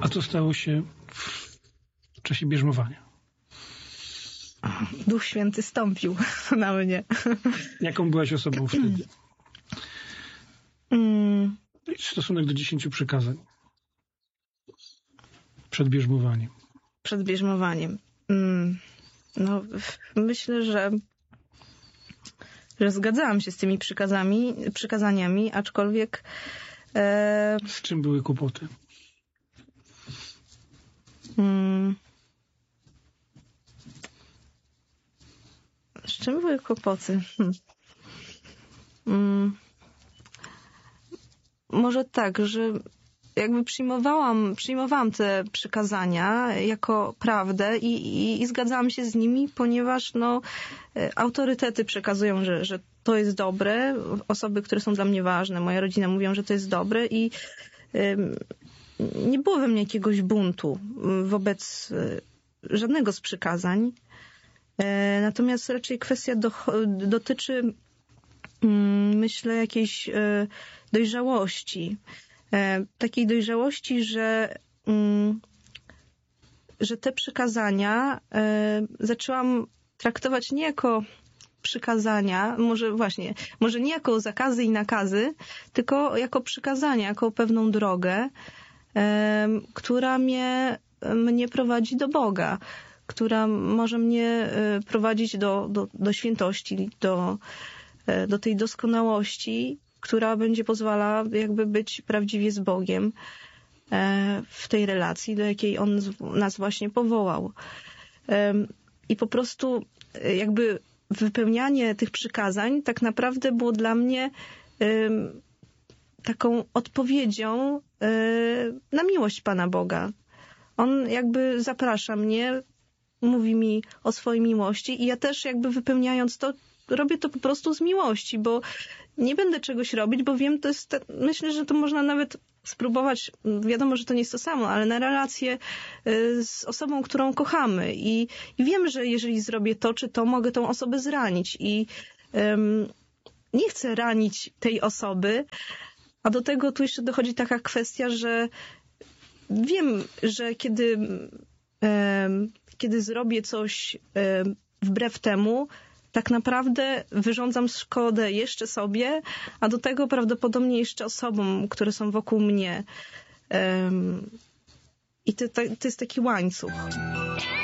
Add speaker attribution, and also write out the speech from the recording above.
Speaker 1: A co stało się w czasie bierzmowania?
Speaker 2: Duch Święty stąpił na mnie.
Speaker 1: Jaką byłaś osobą wtedy? Stosunek do 10 przykazań. Przed bierzmowaniem.
Speaker 2: Przed bierzmowaniem. No, myślę, że zgadzałam się z tymi przykazaniami, aczkolwiek...
Speaker 1: Z czym były kłopoty?
Speaker 2: Z czym były kłopoty? Może tak, że jakby przyjmowałam te przykazania jako prawdę i zgadzałam się z nimi, ponieważ autorytety przekazują, że to jest dobre. Osoby, które są dla mnie ważne, moja rodzina mówią, że to jest dobre i nie było we mnie jakiegoś buntu wobec żadnego z przykazań. Natomiast raczej kwestia dotyczy, myślę, jakiejś dojrzałości. Takiej dojrzałości, że te przykazania zaczęłam traktować nie jako przykazania, może nie jako zakazy i nakazy, tylko jako przykazania, jako pewną drogę, która mnie prowadzi do Boga, która może mnie prowadzić do świętości, do tej doskonałości, która będzie pozwalała jakby być prawdziwie z Bogiem w tej relacji, do jakiej On nas właśnie powołał. I po prostu jakby wypełnianie tych przykazań tak naprawdę było dla mnie taką odpowiedzią na miłość Pana Boga. On jakby zaprasza mnie, mówi mi o swojej miłości i ja też jakby wypełniając to, robię to po prostu z miłości, bo nie będę czegoś robić, bo wiem, myślę, że to można nawet spróbować, wiadomo, że to nie jest to samo, ale na relację z osobą, którą kochamy i wiem, że jeżeli zrobię to czy to, mogę tą osobę zranić i nie chcę ranić tej osoby, a do tego tu jeszcze dochodzi taka kwestia, że wiem, że kiedy zrobię coś wbrew temu, tak naprawdę wyrządzam szkodę jeszcze sobie, a do tego prawdopodobnie jeszcze osobom, które są wokół mnie. I to jest taki łańcuch.